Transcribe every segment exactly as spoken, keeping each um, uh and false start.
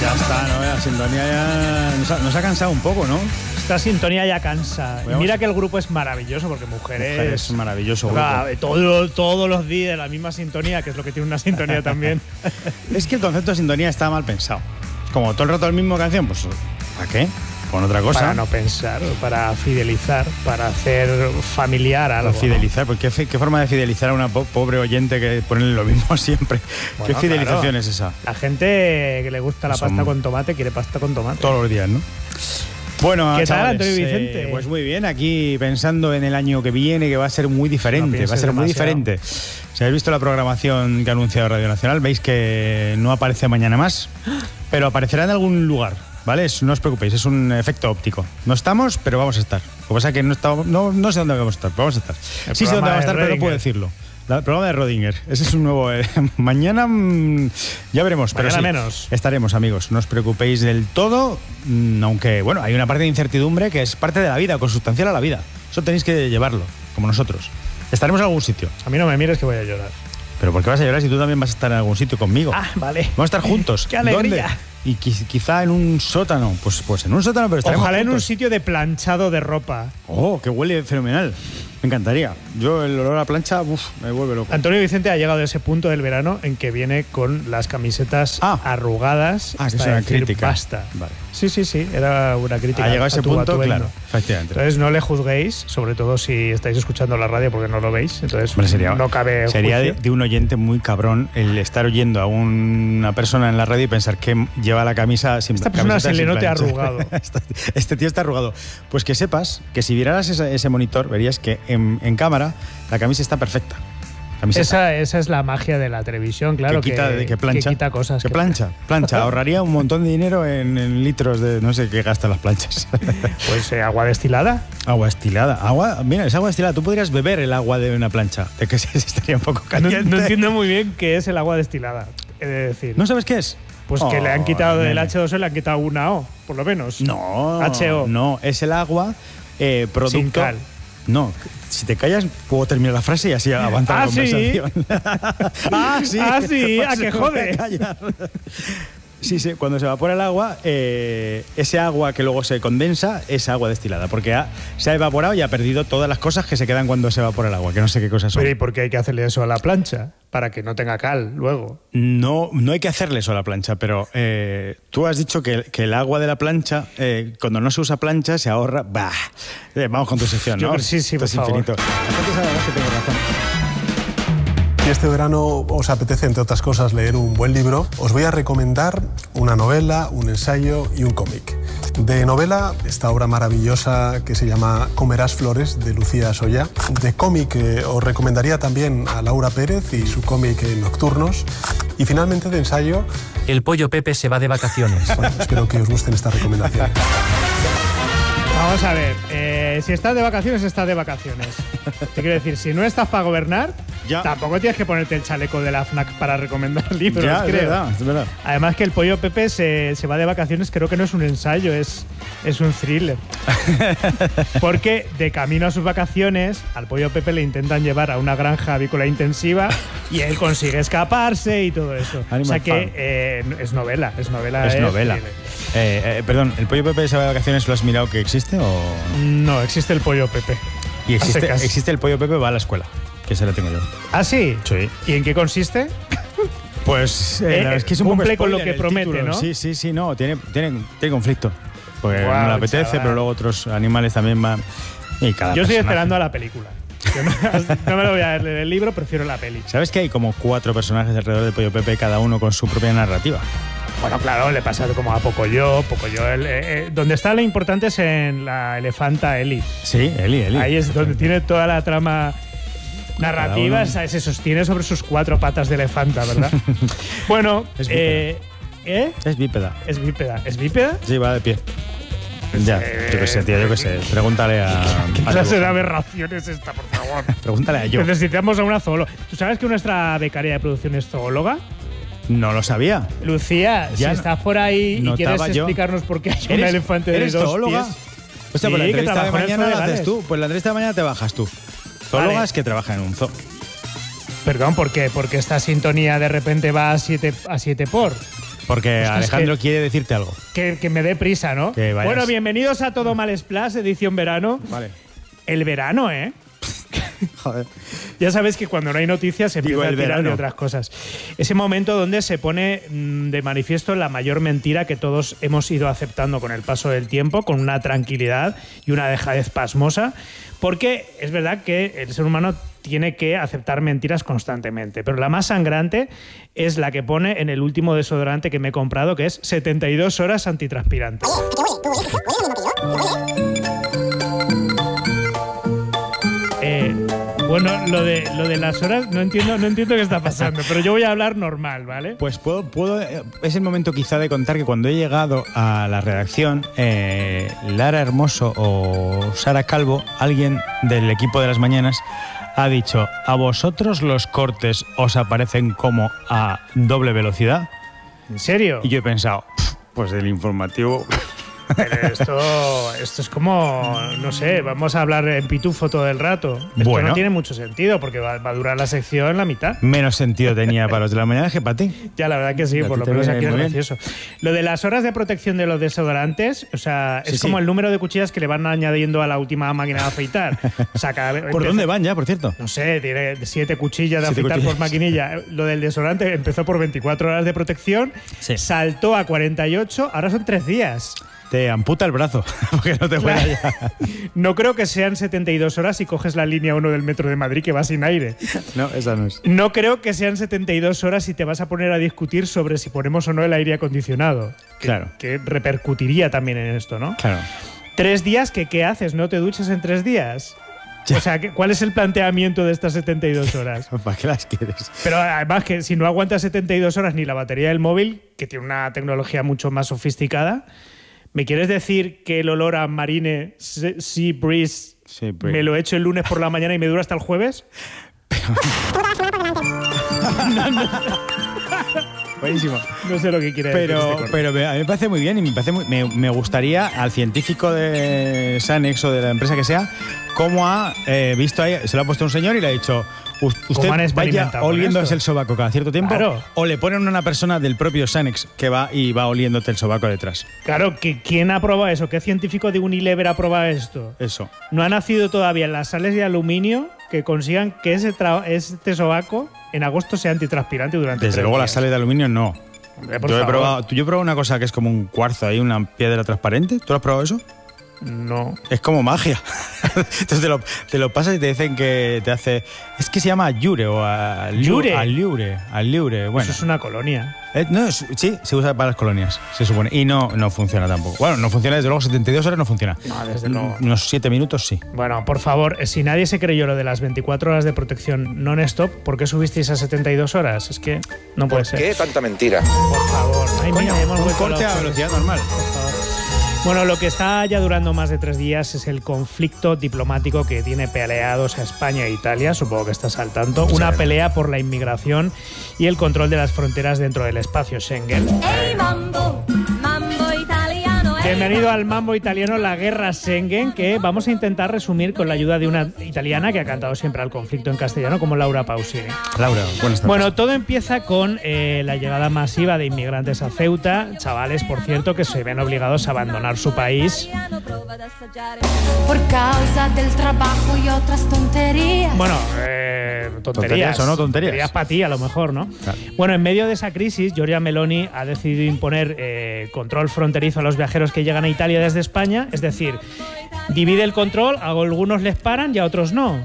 Ya está, ¿no? La sintonía ya nos ha, nos ha cansado un poco, ¿no? Esta sintonía ya cansa. Veamos. Mira que el grupo es maravilloso, porque Mujeres... Mujeres es un maravilloso grupo. Claro, todo, todos los días la misma sintonía, que es lo que tiene una sintonía también. Es que el concepto de sintonía está mal pensado. Como todo el rato la misma canción, pues ¿para qué? Pon otra cosa. Para no pensar, para fidelizar, para hacer familiar algo. Para fidelizar, ¿no? ¿Qué, ¿qué forma de fidelizar a una po pobre oyente que ponerle lo mismo siempre? Bueno, ¿Qué fidelización claro. es esa? La gente que le gusta la Son pasta con tomate quiere pasta con tomate. Todos los días, ¿no? Bueno, ¿Qué tal, chavales, Antonio Vicente? Eh, pues muy bien, aquí pensando en el año que viene, que va a ser muy diferente, No va a ser muy demasiado. diferente. Si habéis visto la programación que ha anunciado Radio Nacional, veis que no aparece mañana más, pero aparecerá en algún lugar, ¿vale? Es- no os preocupéis, es un efecto óptico. No estamos, pero vamos a estar. Lo que pasa es que no, estamos, no, no sé dónde vamos a estar, pero vamos a estar. El Sí sé dónde programa vamos a de estar, pero no puedo Rödinger. decirlo. La- El programa de Rödinger, ese es un nuevo... eh, mañana mm, ya veremos, pero Mañana sí, menos. estaremos, amigos. No os preocupéis del todo, mm, aunque, bueno, hay una parte de incertidumbre que es parte de la vida, consustancial a la vida. Eso tenéis que llevarlo, como nosotros. Estaremos en algún sitio. A mí no me mires que voy a llorar. ¿Pero por qué vas a llorar si tú también vas a estar en algún sitio conmigo? Ah, vale. Vamos a estar juntos. ¡Qué alegría! ¿Dónde? Y qui- quizá en un sótano. Pues, pues en un sótano, pero estaremos Ojalá en un juntos. sitio de planchado de ropa. Oh, que huele fenomenal. Me encantaría. Yo el olor a plancha, uf, me vuelve loco. Antonio Vicente ha llegado a ese punto del verano en que viene con las camisetas Ah. arrugadas. Ah, que es hasta una decir crítica. Basta. Vale. Sí, sí, sí, era una crítica. Ha llegado a ese tu punto, atuendo. claro, efectivamente. Entonces no le juzguéis, sobre todo si estáis escuchando la radio porque no lo veis. Entonces Hombre, sería, no cabe sería de, juicio. de un oyente muy cabrón el estar oyendo a una persona en la radio y pensar que lleva la camisa sin Esta persona camiseta se le sin note plancha. arrugado. Este- este tío está arrugado. Pues que sepas que si vieras ese, ese monitor, verías que en, en cámara la camisa está perfecta. Camiseta. Esa, esa es la magia de la televisión, claro. que quita, que, que plancha, que quita cosas. que plancha, plancha. Ahorraría un montón de dinero en, en litros de no sé qué gastan las planchas. Pues eh, agua destilada. Agua destilada, agua, mira, es agua destilada. Tú podrías beber el agua de una plancha, de que se estaría un poco No, caliente. no entiendo muy bien qué es el agua destilada. He de decir. ¿No sabes qué es? Pues que le han Oh, quitado del nene. hache dos o le han quitado una O, por lo menos. No, H O. no, es el agua eh, producto. Sin cal. No, si te callas puedo terminar la frase y así avanza la Ah, ¿sí? conversación. ah, sí. Ah, sí, Pues a que me voy jode. callar. Sí, sí, cuando se evapora el agua, eh, ese agua que luego se condensa es agua destilada, porque ha- se ha evaporado y ha perdido todas las cosas que se quedan cuando se evapora el agua, que no sé qué cosas son. Pero ¿y por qué hay que hacerle eso a la plancha? Para que no tenga cal luego. No, no hay que hacerle eso a la plancha, pero eh, tú has dicho que, que el agua de la plancha, eh, cuando no se usa plancha, se ahorra. Bah. Eh, vamos con tu sección, Yo ¿no? creo que sí, sí, Esto por es favor. infinito. La gente sabe además que tengo razón. Si este verano os apetece, entre otras cosas, leer un buen libro, os voy a recomendar una novela, un ensayo y un cómic. De novela, esta obra maravillosa que se llama Comerás flores, de Lucía Soya. De cómic, eh, os recomendaría también a Laura Pérez y su cómic eh, Nocturnos. Y finalmente, de ensayo, El pollo Pepe se va de vacaciones. bueno, espero que os gusten estas recomendaciones. Vamos a ver, eh, si estás de vacaciones, estás de vacaciones. Te quiero decir, si no estás para gobernar, Ya. tampoco tienes que ponerte el chaleco de la FNAC para recomendar libros, Ya, es creo. verdad, es verdad. Además que el pollo Pepe se, se va de vacaciones, creo que no es un ensayo, es, es un thriller. Porque de camino a sus vacaciones, al pollo Pepe le intentan llevar a una granja avícola intensiva y él consigue escaparse y todo eso. Animal o sea que Farm. eh, es novela, es novela. Es novela. thriller. Eh, eh, perdón, ¿el pollo Pepe se va de vacaciones? ¿Lo has mirado que existe o...? No, existe el pollo Pepe. Y existe, secas. existe el pollo Pepe va a la escuela, que ese lo tengo yo. ¿Ah, sí? Sí. ¿Y en qué consiste? Pues eh, Eh, la- es que es un poco cumple con lo spoiler que el promete, título. ¿no? Sí, sí, sí, no, tiene, tiene, tiene conflicto. Porque Guau, no le apetece, chaval. pero luego otros animales también van. Y cada Yo estoy personaje. esperando a la película. Yo no, no me lo voy a leer el libro, prefiero la peli. ¿Sabes que hay como cuatro personajes alrededor del pollo Pepe, cada uno con su propia narrativa? Bueno, claro, le pasa como a Pocoyo. Pocoyo, el, eh, eh, donde está lo importante es en la elefanta Eli. Sí, Eli, Eli. Ahí es donde tiene toda la trama narrativa, Cada uno. ¿sabes? Se sostiene sobre sus cuatro patas de elefanta, ¿verdad? Bueno, Es eh, ¿eh? Es bípeda. Es bípeda. ¿Es bípeda? Sí, va de pie. Ya, yo qué sé, tío, yo qué sé. Pregúntale a. ¿Qué a clase de dibujante. aberración es esta, por favor? Pregúntale a yo. Necesitamos a una zoóloga. ¿Tú sabes que nuestra becaria de producción es zoóloga? No lo sabía. Lucía, Ya si estás por ahí y notaba quieres yo. explicarnos por qué hay un ¿Eres- elefante de eres dos zoóloga? pies. O sea, Sí, pues la que entrevista de trabajó en el mañana zoo de la haces Gales. tú. Pues la entrevista de mañana te bajas tú. Zoólogas Vale. que trabajan en un zoo. Perdón, ¿por qué? Porque esta sintonía de repente va a siete, a siete por. Porque Ostras, Alejandro que- quiere decirte algo. Que, que me dé prisa, ¿no? Que vayas. Bueno, bienvenidos a Todo Mal Splash, edición verano. Vale. El verano, ¿eh? Joder. Ya sabes que cuando no hay noticias se Digo, empieza a el tirar de verano. otras cosas. Ese momento donde se pone mm, de manifiesto la mayor mentira que todos hemos ido aceptando con el paso del tiempo, con una tranquilidad y una dejadez pasmosa, porque es verdad que el ser humano tiene que aceptar mentiras constantemente, pero la más sangrante es la que pone en el último desodorante que me he comprado, que es setenta y dos horas antitranspirante. Eh, bueno, lo de, lo de las horas no entiendo, no entiendo qué está pasando, pero yo voy a hablar normal, ¿vale? Pues puedo, puedo. eh, Es el momento quizá de contar que cuando he llegado a la redacción, eh, Lara Hermoso o Sara Calvo, alguien del equipo de las mañanas, ha dicho: ¿a vosotros los cortes os aparecen como a doble velocidad? ¿En serio? Y yo he pensado, "Pf, pues el informativo. Pero esto, esto es como, no sé, vamos a hablar en pitufo todo el rato. Esto Bueno. no tiene mucho sentido porque va, va a durar la sección la mitad. Menos sentido tenía para los de la mañana que para ti. Ya, la verdad que sí, A por ti lo te menos viene aquí es muy bien. gracioso. Lo de las horas de protección de los desodorantes, o sea, Sí, es como sí. el número de cuchillas que le van añadiendo a la última máquina de afeitar. O sea, cada vez- ¿Por empieza- dónde van ya, por cierto? No sé, tiene siete cuchillas de Siete afeitar cuchillas. por maquinilla. Lo del desodorante empezó por veinticuatro horas de protección, Sí. saltó a cuarenta y ocho, ahora son tres días. Te amputa el brazo, porque no te vuela ya. No creo que sean setenta y dos horas si coges la línea uno del metro de Madrid que va sin aire. No, esa no es. No creo que sean setenta y dos horas si te vas a poner a discutir sobre si ponemos o no el aire acondicionado. Que, Claro. que repercutiría también en esto, ¿no? Claro. Tres días, que ¿qué haces? ¿No te duchas en tres días? Ya. O sea, ¿qué- ¿cuál es el planteamiento de estas setenta y dos horas? ¿Para qué las quieres? Pero además que si no aguanta setenta y dos horas ni la batería del móvil, que tiene una tecnología mucho más sofisticada, ¿me quieres decir que el olor a Marine Se- Sea Breeze Sí, breeze. me lo echo el lunes por la mañana y me dura hasta el jueves? Buenísimo. No sé lo que quiere decir. Pero, este corte. pero me- a mí me parece muy bien y me, parece muy- me, me gustaría al científico de Sanex o de la empresa que sea, cómo ha eh, visto ahí, se lo ha puesto un señor y le ha dicho: "U- usted han vaya experimentado con oliéndose esto?". el sobaco cada cierto tiempo, Claro. o le ponen una persona del propio Sanex que va y va oliéndote el sobaco detrás. Claro, que ¿quién ha probado eso? ¿Qué científico de Unilever ha probado esto? Eso. No ha nacido todavía en las sales de aluminio que consigan que ese tra- este sobaco en agosto sea antitranspirante durante Desde tres luego las días. sales de aluminio no. Hombre, por Yo he, favor. probado, yo he probado una cosa que es como un cuarzo ahí, una piedra transparente. ¿Tú lo has probado eso? No. Es como magia. Entonces te lo, te lo pasas y te dicen que te hace. Es que se llama Allure o ¿Allure? Allure. Allure. Bueno. Eso es una colonia. Eh, no, es- sí, se usa para las colonias, se supone. Y no, no funciona tampoco. Bueno, no funciona desde luego, setenta y dos horas no funciona. No, desde luego. Unos siete minutos sí. Bueno, por favor, eh, si nadie se creyó lo de las veinticuatro horas de protección non-stop, ¿por qué subisteis a setenta y dos horas? Es que no puede ¿Por ser. qué tanta mentira? Por favor. Ay, Coño, mira, hemos un vuelto corte a locos. velocidad normal. Por favor. Bueno, lo que está ya durando más de tres días es el conflicto diplomático que tiene peleados a España e Italia, supongo que estás al tanto. Una pelea por la inmigración y el control de las fronteras dentro del espacio Schengen. Ehi mambo, mambo italiano. ehi Bienvenido al mambo italiano, la guerra Schengen, que vamos a intentar resumir con la ayuda de una italiana que ha cantado siempre al conflicto en castellano, como Laura Pausini. Laura, buenas tardes. Bueno, todo empieza con eh, la llegada masiva de inmigrantes a Ceuta, chavales, por cierto, que se ven obligados a abandonar su país. italiano, prova ad assaggiare. Por causa del trabajo y otras tonterías. Bueno, eh, tonterías. Tonterías o no tonterías. para ti, a lo mejor, ¿no? Claro. Bueno, en medio de esa crisis, Giorgia Meloni ha decidido imponer eh, control fronterizo a los viajeros que llegan a Italia desde España. Es decir, divide el control, a algunos les paran y a otros no.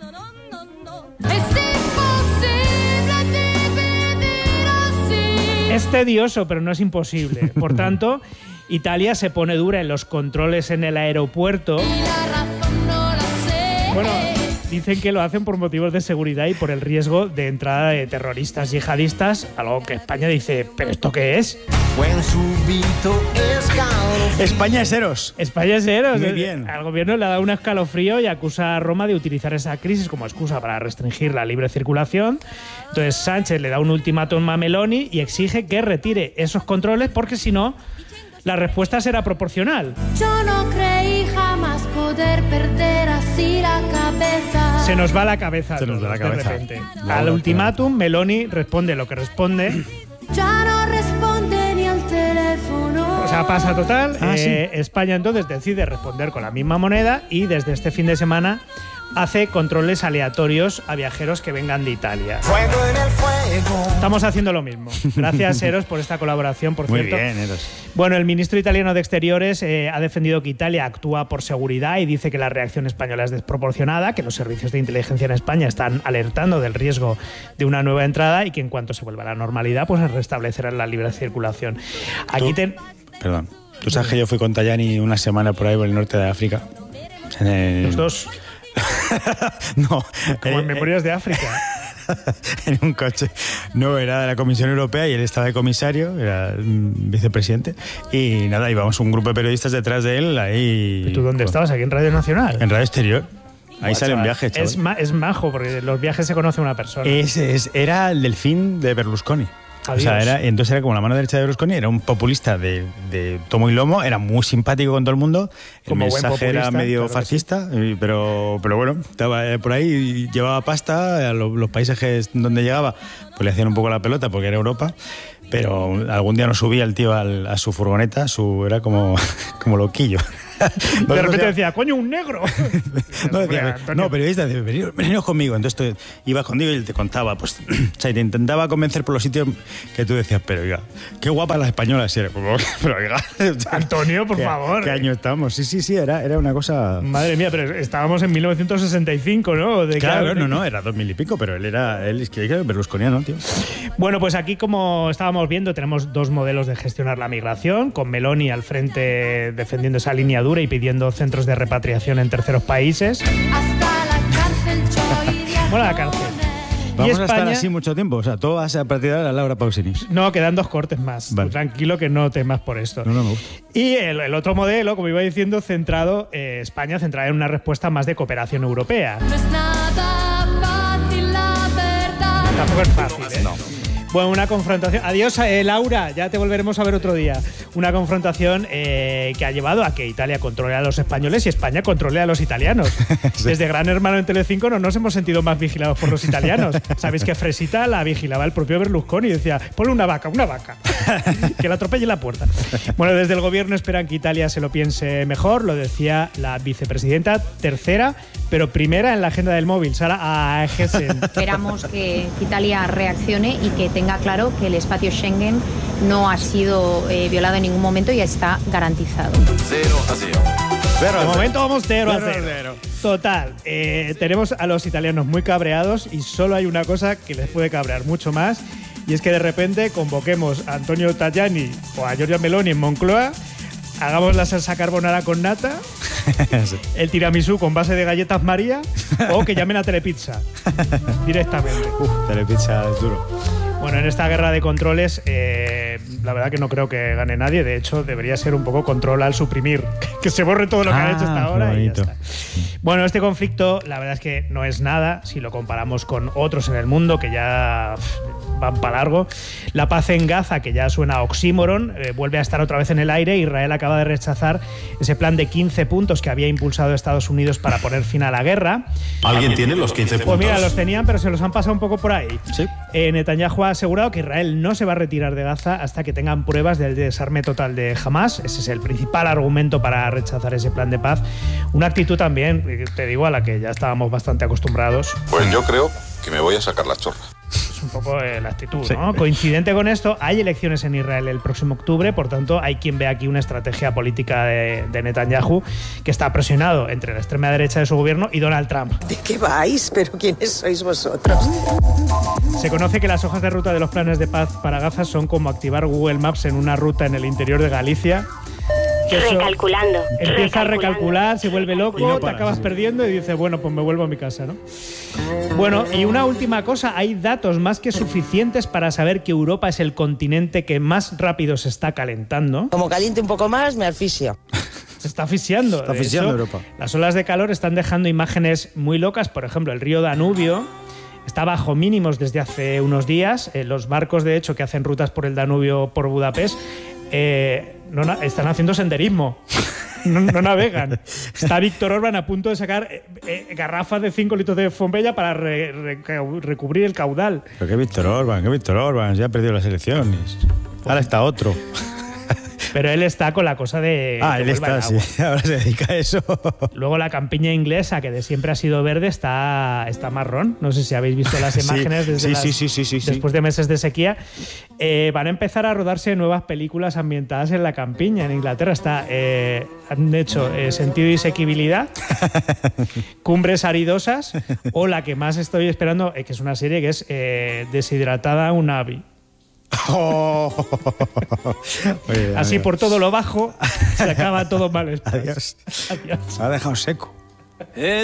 Es imposible dividir así. Es tedioso, pero no es imposible. Por tanto, Italia se pone dura en los controles en el aeropuerto. La razón no la sé. Bueno, dicen que lo hacen por motivos de seguridad y por el riesgo de entrada de terroristas yihadistas, algo que España dice, ¿pero esto qué es? España es Eros. España es cero. Muy bien. Al gobierno le ha dado un escalofrío y acusa a Roma de utilizar esa crisis como excusa para restringir la libre circulación. Entonces Sánchez le da un ultimátum a Meloni y exige que retire esos controles porque si no, la respuesta será proporcional. Yo no creí jamás poder perder así la cabeza. Se nos va la cabeza. a Se nos va la todos, de cabeza. repente. Laura, Al ultimátum, Meloni responde lo que responde. Ya no responde ni Pasa, pasa total. Ah, eh, sí. España entonces decide responder con la misma moneda y desde este fin de semana hace controles aleatorios a viajeros que vengan de Italia. Estamos haciendo lo mismo. Gracias, Eros, por esta colaboración, por Muy cierto. bien, Eros. Bueno, el ministro italiano de Exteriores eh, ha defendido que Italia actúa por seguridad y dice que la reacción española es desproporcionada, que los servicios de inteligencia en España están alertando del riesgo de una nueva entrada y que en cuanto se vuelva a la normalidad, pues restablecerán la libre circulación. Aquí Tú- ten... Perdón. Tú sabes que yo fui con Tajani una semana por ahí por el norte de África. En el- Los dos, no. como eh, en Memorias de África. en un coche. No, era de la Comisión Europea y él estaba de comisario, era mm, vicepresidente. Y nada, íbamos un grupo de periodistas detrás de él ahí. ¿Y tú dónde estabas? ¿Aquí en Radio Nacional? En Radio Exterior. Ahí Buah, sale un chaval. viaje, chaval. Es, ma- es majo, porque los viajes se conoce una persona. Ese es, era el delfín de Berlusconi. O sea, Adiós. era, entonces era como la mano derecha de Berlusconi, era un populista de, de tomo y lomo, era muy simpático con todo el mundo. El Como buen mensaje era populista, medio claro que fascista, y- pero, pero bueno, estaba eh, por ahí y llevaba pasta, a lo- los países que- donde llegaba, pues le hacían un poco la pelota porque era Europa. Pero algún día nos subía el tío al- a su furgoneta, su, era como, como loquillo. De repente decía, coño, un negro. No, Hombre, decía, Antonio. no, periodista, decía, "Veniros- veniros conmigo". Entonces tú ibas contigo y él te contaba, pues, o sea, y te intentaba convencer por los sitios que tú decías, pero oiga, qué guapas las españolas. Y era como, pero oiga, Antonio, por ¿qué- favor. ¿Qué año estamos? Sí, sí, sí, era, era una cosa. Madre mía, pero estábamos en mil novecientos sesenta y cinco, ¿no? De Claro, cada- no, no, era dos mil y pico, pero él era, él es que era berlusconiano, tío. Bueno, pues aquí, como estábamos viendo, tenemos dos modelos de gestionar la migración, con Meloni al frente defendiendo esa línea dura y pidiendo centros de repatriación en terceros países. Hasta la cárcel yo iría Bueno, la cárcel. Vamos y a estar España, así mucho tiempo, o sea, todo va a ser a partir de ahora Laura Pausini. No, quedan dos cortes más. Vale. Tú tranquilo que no temas por esto. No, no me gusta. Y el, el otro modelo, como iba diciendo, centrado, eh, España centrada en una respuesta más de cooperación europea. No es nada fácil la verdad. Tampoco es fácil, ¿eh? Bueno, una confrontación. Adiós, eh, Laura, ya te volveremos a ver otro día. Una confrontación eh, que ha llevado a que Italia controle a los españoles y España controle a los italianos. Sí. Desde Gran Hermano en Telecinco no nos hemos sentido más vigilados por los italianos. Sabéis que Fresita la vigilaba el propio Berlusconi y decía, ponle una vaca, una vaca, que la atropelle en la puerta. Bueno, desde el gobierno esperan que Italia se lo piense mejor, lo decía la vicepresidenta tercera, pero primera en la agenda del móvil, Sara Agesen. Esperamos que Italia reaccione y que tenga claro que el espacio Schengen no ha sido eh, violado en ningún momento y está garantizado. De momento vamos cero a Cero a cero. cero. Total, eh, tenemos a los italianos muy cabreados y solo hay una cosa que les puede cabrear mucho más y es que de repente convoquemos a Antonio Tajani o a Giorgia Meloni en Moncloa, hagamos la salsa carbonara con nata, Sí. el tiramisú con base de galletas María o que llamen a Telepizza directamente. Uf, Telepizza es duro. Bueno, en esta guerra de controles, eh, la verdad que no creo que gane nadie. De hecho, debería ser un poco control al suprimir. Que se borre todo lo que Ah, han hecho hasta ahora qué y ya bonito. está. Bueno, este conflicto, la verdad es que no es nada si lo comparamos con otros en el mundo que ya pff, van para largo. La paz en Gaza, que ya suena a oxímoron, eh, vuelve a estar otra vez en el aire. Israel acaba de rechazar ese plan de quince puntos que había impulsado Estados Unidos para poner fin a la guerra. ¿Alguien tiene los quince puntos? Pues mira, los tenían, pero se los han pasado un poco por ahí. Sí. Eh, Netanyahu ha asegurado que Israel no se va a retirar de Gaza hasta que tengan pruebas del desarme total de Hamas. Ese es el principal argumento para rechazar ese plan de paz. Una actitud también, eh, te digo, a la que ya estábamos bastante acostumbrados. Pues yo creo que me voy a sacar la chorra. Es un poco eh, la actitud, Sí. ¿no? Coincidente con esto, hay elecciones en Israel el próximo octubre, por tanto, hay quien ve aquí una estrategia política de, de Netanyahu que está presionado entre la extrema derecha de su gobierno y Donald Trump. ¿De qué vais? ¿Pero quiénes sois vosotros? Se conoce que las hojas de ruta de los planes de paz para Gaza son como activar Google Maps en una ruta en el interior de Galicia. Que eso Recalculando. empieza a recalculando. recalcular, se vuelve loco, Y no te para, acabas sí. perdiendo y dices, bueno, pues me vuelvo a mi casa, ¿no? Bueno, y una última cosa, hay datos más que suficientes para saber que Europa es el continente que más rápido se está calentando. Como caliente un poco más, me asfixio. Se está asfixiando. Está De asfixiando hecho, Europa. Las olas de calor están dejando imágenes muy locas. Por ejemplo, el río Danubio está bajo mínimos desde hace unos días. Eh, los barcos, de hecho, que hacen rutas por el Danubio por Budapest, eh, no na- están haciendo senderismo. No, no navegan. Está Víctor Orbán a punto de sacar eh, eh, garrafas de cinco litros de Fombella para re- re- recubrir el caudal. Pero qué Víctor Orbán, qué Víctor Orbán, ya ha perdido las elecciones. Ahora está otro. Pero él está con la cosa de... Ah, que él vuelva está, el sí. agua. Ahora se dedica a eso. Luego la campiña inglesa, que de siempre ha sido verde, está, está marrón. No sé si habéis visto las imágenes sí, desde sí, las, sí, sí, sí, sí, después de meses de sequía. Eh, van a empezar a rodarse nuevas películas ambientadas en la campiña. En Inglaterra está, eh, han hecho eh, Sentido y Sequibilidad, Cumbres Aridosas, o la que más estoy esperando, eh, que es una serie que es eh, Deshidratada Unagi. Oh. Oye, Así amigo. por todo lo bajo se acaba todo mal. Adiós. Adiós. Se ha dejado seco.